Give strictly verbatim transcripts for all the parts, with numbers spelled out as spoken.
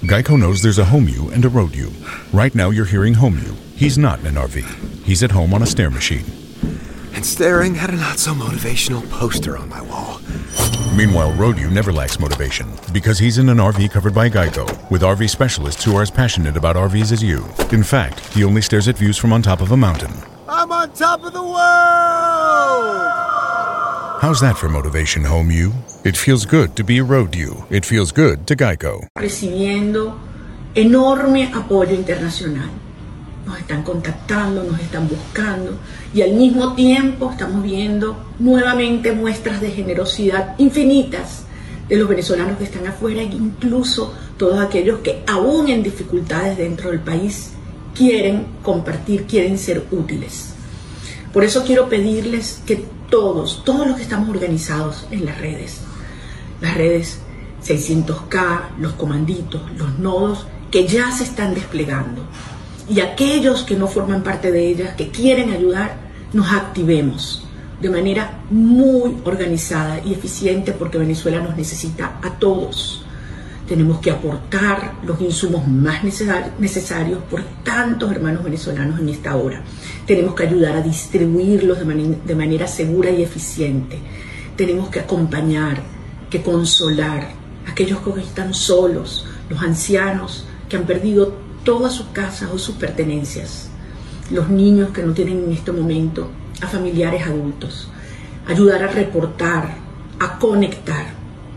Geico knows there's a home you and a road you. Right now you're hearing home you. He's not in an R V. He's at home on a stair machine. And staring at a not-so-motivational poster on my wall. Meanwhile, road you never lacks motivation because he's in an R V covered by Geico with R V specialists who are as passionate about R Vs as you. In fact, he only stares at views from on top of a mountain. I'm on top of the world! How's that for motivation, home you? It feels good to be road you. It feels good to Geico. Recibiendo enorme apoyo internacional. Nos están contactando, nos están buscando y al mismo tiempo estamos viendo nuevamente muestras de generosidad infinitas de los venezolanos que están afuera e incluso todos aquellos que aún en dificultades dentro del país quieren compartir, quieren ser útiles. Por eso quiero pedirles que todos, todos los que estamos organizados en las redes, las redes seiscientos K, los comanditos, los nodos que ya se están desplegando, y aquellos que no forman parte de ellas, que quieren ayudar, nos activemos de manera muy organizada y eficiente porque Venezuela nos necesita a todos. Tenemos que aportar los insumos más necesarios por tantos hermanos venezolanos en esta hora. Tenemos que ayudar a distribuirlos de, man- de manera segura y eficiente. Tenemos que acompañar, que consolar a aquellos que están solos, los ancianos que han perdido todas sus casas o sus pertenencias, los niños que no tienen en este momento a familiares adultos, ayudar a reportar, a conectar.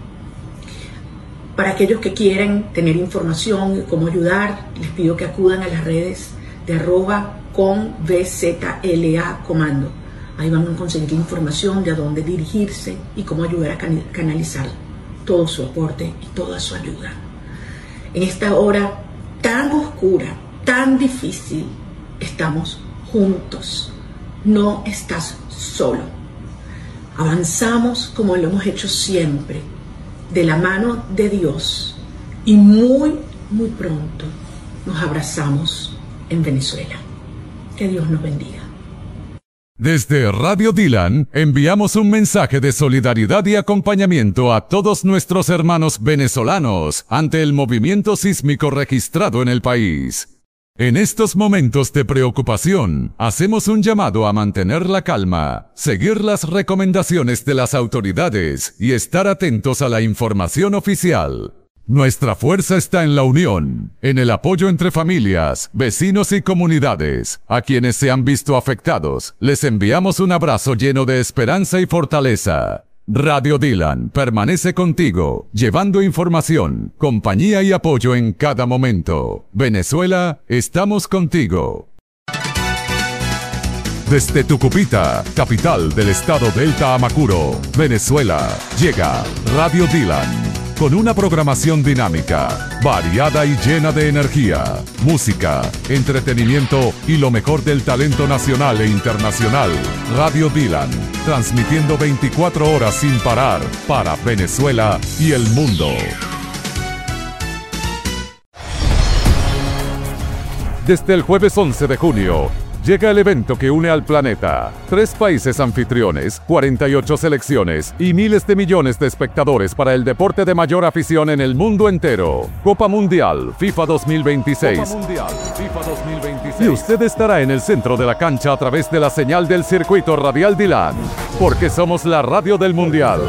Para aquellos que quieren tener información de cómo ayudar, les pido que acudan a las redes de arroba con V Z L A comando. Ahí van a conseguir información de a dónde dirigirse y cómo ayudar a canalizar todo su aporte y toda su ayuda. En esta hora tan oscura, tan difícil, estamos juntos. No estás solo. Avanzamos como lo hemos hecho siempre, de la mano de Dios, y muy, muy pronto nos abrazamos en Venezuela. Que Dios nos bendiga. Desde Radio Dylan enviamos un mensaje de solidaridad y acompañamiento a todos nuestros hermanos venezolanos ante el movimiento sísmico registrado en el país. En estos momentos de preocupación, hacemos un llamado a mantener la calma, seguir las recomendaciones de las autoridades y estar atentos a la información oficial. Nuestra fuerza está en la unión, en el apoyo entre familias, vecinos y comunidades. A quienes se han visto afectados, les enviamos un abrazo lleno de esperanza y fortaleza. Radio Dylan permanece contigo, llevando información, compañía y apoyo en cada momento. Venezuela, estamos contigo. Desde Tucupita, capital del estado Delta Amacuro, Venezuela, llega Radio Dylan. Con una programación dinámica, variada y llena de energía, música, entretenimiento y lo mejor del talento nacional e internacional. Radio Dylan, transmitiendo veinticuatro horas sin parar para Venezuela y el mundo. Desde el jueves once de junio, llega el evento que une al planeta. Tres países anfitriones, cuarenta y ocho selecciones y miles de millones de espectadores para el deporte de mayor afición en el mundo entero. Copa Mundial FIFA dos mil veintiséis. Copa Mundial FIFA dos mil veintiséis. Y usted estará en el centro de la cancha a través de la señal del circuito radial Dylan, porque somos la radio del Mundial.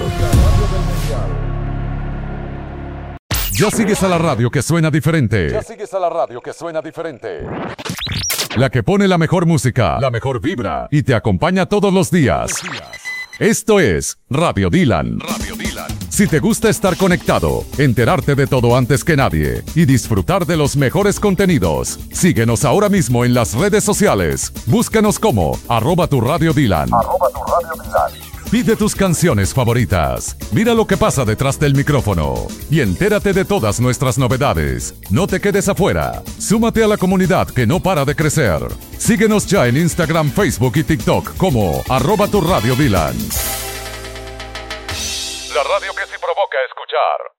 Ya sigues a la radio que suena diferente. Ya sigues a la radio que suena diferente. La que pone la mejor música, la mejor vibra y te acompaña todos los días. Esto es Radio Dylan. Radio Dylan. Si te gusta estar conectado, enterarte de todo antes que nadie y disfrutar de los mejores contenidos, síguenos ahora mismo en las redes sociales. Búscanos como arroba tu Radio Dylan. Arroba tu Radio Dylan. Pide tus canciones favoritas. Mira lo que pasa detrás del micrófono y entérate de todas nuestras novedades. No te quedes afuera. Súmate a la comunidad que no para de crecer. Síguenos ya en Instagram, Facebook y TikTok como arroba tu Radio Dylan. La radio que sí provoca escuchar.